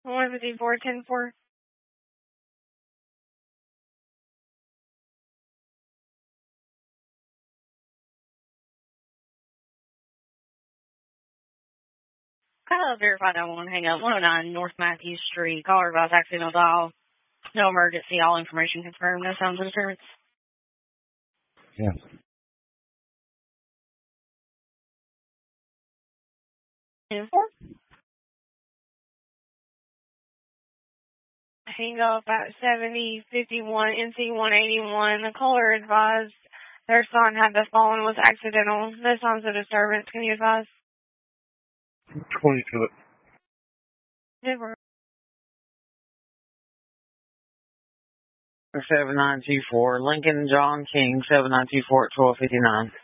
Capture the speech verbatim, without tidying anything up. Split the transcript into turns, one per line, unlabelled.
one fifty-four, ten four. Hello, verified. I won't hang up. one oh nine North Matthews Street. Caller advised accidental dial. No emergency. All information confirmed. No sounds of disturbance.
Yeah.
ten four. Hang up at seventy fifty-one N C one eighty-one. The caller advised their son had the fallen was accidental. No signs of disturbance. Can you advise?
twenty-two.
Never.
seven nine two four Lincoln John King, seven nine two four at twelve fifty-nine.